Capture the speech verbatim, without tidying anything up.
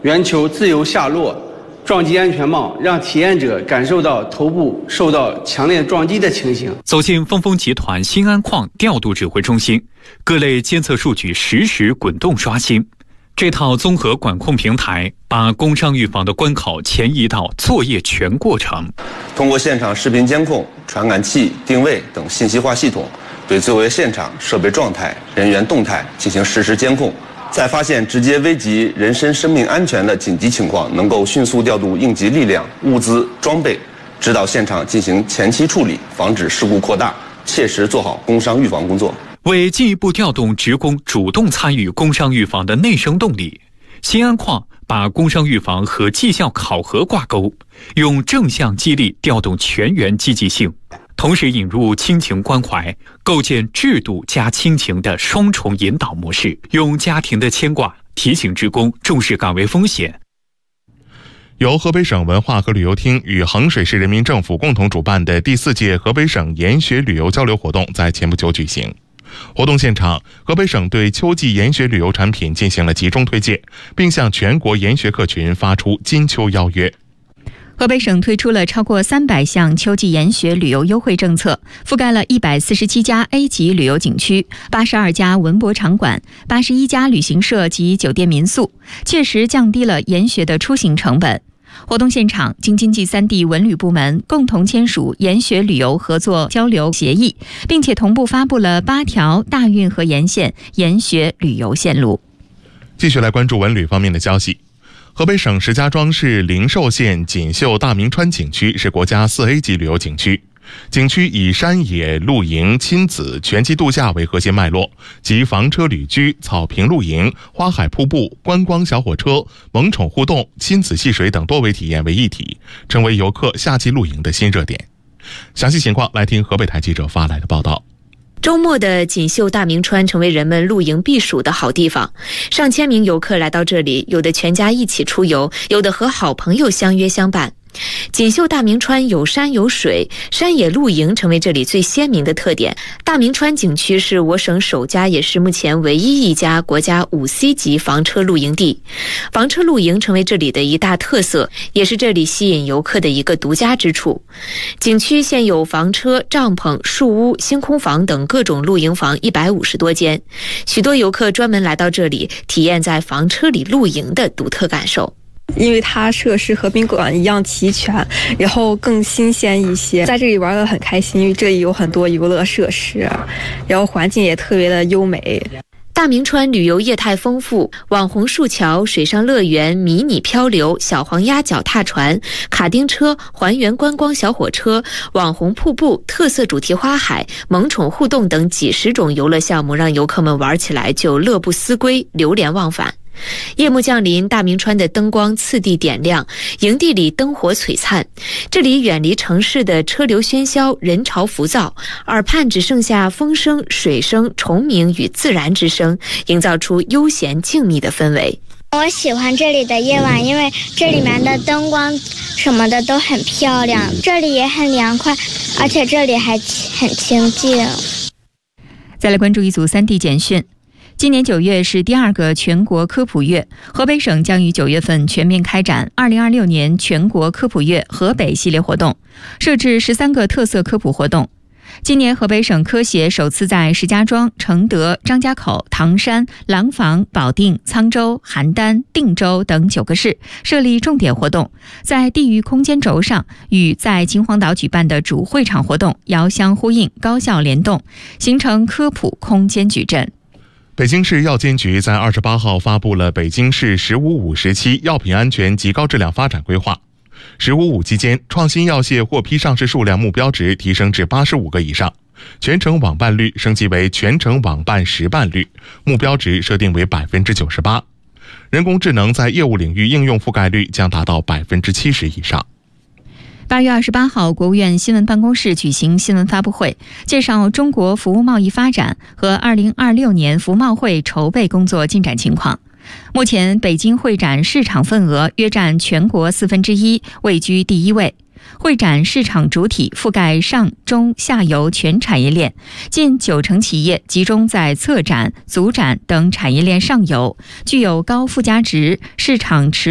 圆球自由下落，撞击安全帽让体验者感受到头部受到强烈撞击的情形。 走进峰峰集团新安矿调度指挥中心，各类监测数据实时滚动刷新。这套综合管控平台把工伤预防的关口前移到作业全过程。 通过现场视频监控、传感器、定位等信息化系统，对作业现场设备状态、人员动态进行实时监控。在发现直接危及人身生命安全的紧急情况，能够迅速调度应急力量、物资、装备，指导现场进行前期处理，防止事故扩大，切实做好工伤预防工作。 为进一步调动职工主动参与工伤预防的内生动力，新安矿把工伤预防和绩效考核挂钩，用正向激励调动全员积极性，同时引入亲情关怀，构建制度加亲情的双重引导模式，用家庭的牵挂提醒职工重视岗位风险。 由河北省文化和旅游厅与衡水市人民政府共同主办的第四届河北省研学旅游交流活动在前不久举行。活动现场，河北省对秋季研学旅游产品进行了集中推介，并向全国研学客群发出金秋邀约。 河北省推出了超过三百项秋季研学旅游优惠政策，覆盖了一百四十七家 A 级旅游景区、八十二家文博场馆、八十一家旅行社及酒店民宿，确实降低了研学的出行成本。活动现场，京津冀三地文旅部门共同签署研学旅游合作交流协议，并且同步发布了八条大运河沿线研学旅游线路。 继续来关注文旅方面的消息。河北省石家庄市灵寿县锦绣大明川景区是国家 四 A 级旅游景区。景区以山野露营、亲子全季度假为核心脉络，集房车旅居、草坪露营、花海瀑布、观光小火车、萌宠互动、亲子戏水等多维体验为一体，成为游客夏季露营的新热点。详细情况来听河北台记者发来的报道。 周末的锦绣大明川成为人们露营避暑的好地方，上千名游客来到这里，有的全家一起出游，有的和好朋友相约相伴。锦绣大明川有山有水，山野露营成为这里最鲜明的特点。大明川景区是我省首家，也是目前唯一一家国家 五 C 级房车露营地。房车露营成为这里的一大特色，也是这里吸引游客的一个独家之处。景区现有房车、帐篷、树屋、星空房等各种露营房一百五十多间，许多游客专门来到这里体验在房车里露营的独特感受。 因为它设施和宾馆一样齐全，然后更新鲜一些，在这里玩得很开心，因为这里有很多游乐设施，然后环境也特别的优美。 大明川旅游业态丰富，网红树桥、水上乐园、迷你漂流、小黄鸭脚踏船、卡丁车、还原观光小火车、网红瀑布、特色主题花海、萌宠互动等几十种游乐项目，让游客们玩起来就乐不思归，流连忘返。夜幕降临，大明川的灯光次第点亮，营地里灯火璀璨。这里远离城市的车流喧嚣、人潮浮躁，耳畔只剩下风声、水声、虫鸣与自然之声，营造出悠闲静谧的氛围。 我喜欢这里的夜晚，因为这里面的灯光什么的都很漂亮，这里也很凉快，而且这里还很清静。 再来关注一组三地简讯。今年九月是第二个全国科普月，河北省将于九月份全面开展二零二六年全国科普月河北系列活动，设置十三个特色科普活动。今年河北省科协首次在石家庄、承德、张家口、唐山、廊坊、保定、沧州、邯郸、定州等九个市设立重点活动，在地域空间轴上与在秦皇岛举办的主会场活动遥相呼应，高效联动，形成科普空间矩阵。 北京市药监局在二十八号发布了北京市“十五五”时期药品安全及高质量发展规划。“十五五”期间，创新药械获批上市数量目标值提升至八十五个以上，全程网办率升级为全程网办实办率，目标值设定为百分之九十八。人工智能在业务领域应用覆盖率将达到百分之七十以上。 八月二十八号，国务院新闻办公室举行新闻发布会，介绍中国服务贸易发展和二零二六年服贸会筹备工作进展情况。目前，北京会展市场份额约占全国四分之一，位居第一位。会展市场主体覆盖上中下游全产业链，近九成企业集中在策展、组展等产业链上游，具有高附加值，市场持